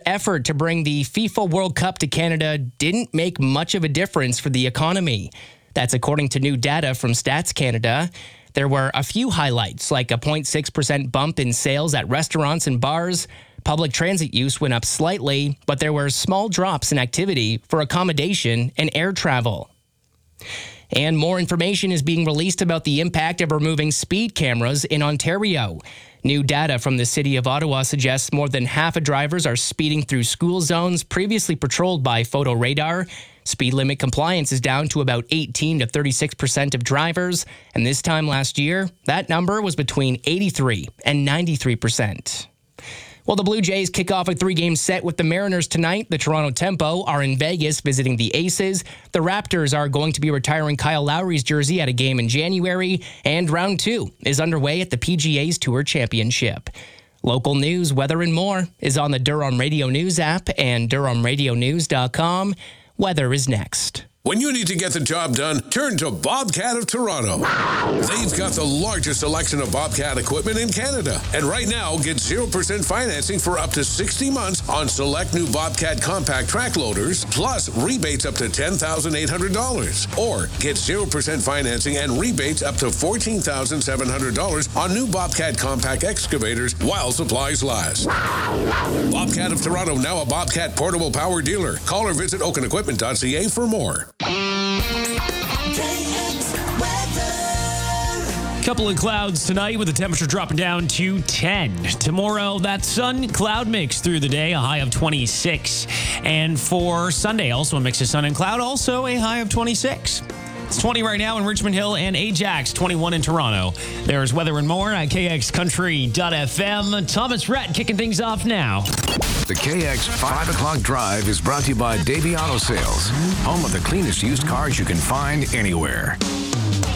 effort to bring the FIFA World Cup to Canada didn't make much of a difference for the economy. That's according to new data from Stats Canada. There were a few highlights, like a 0.6% bump in sales at restaurants and bars. Public transit use went up slightly, but there were small drops in activity for accommodation and air travel. And more information is being released about the impact of removing speed cameras in Ontario. New data from the city of Ottawa suggests more than half of drivers are speeding through school zones previously patrolled by photo radar. Speed limit compliance is down to about 18 to 36% of drivers, and this time last year, that number was between 83 and 93%. Well, the Blue Jays kick off a 3-game set with the Mariners tonight. The Toronto Tempo are in Vegas visiting the Aces. The Raptors are going to be retiring Kyle Lowry's jersey at a game in January. And round 2 is underway at the PGA's Tour Championship. Local news, weather, and more is on the Durham Radio News app and DurhamRadioNews.com. Weather is next. When you need to get the job done, turn to Bobcat of Toronto. They've got the largest selection of Bobcat equipment in Canada. And right now, get 0% financing for up to 60 months on select new Bobcat compact track loaders, plus rebates up to $10,800. Or get 0% financing and rebates up to $14,700 on new Bobcat compact excavators while supplies last. Bobcat of Toronto, now a Bobcat portable power dealer. Call or visit oakenequipment.ca for more. Couple of clouds tonight with the temperature dropping down to 10. Tomorrow, that sun-cloud mix through the day, a high of 26. And for Sunday, also a mix of sun and cloud, also a high of 26. It's 20 right now in Richmond Hill and Ajax, 21 in Toronto. There's weather and more at KXCountry.fm. Thomas Rhett kicking things off now. The KX 5 o'clock drive is brought to you by Davey Auto Sales, home of the cleanest used cars you can find anywhere.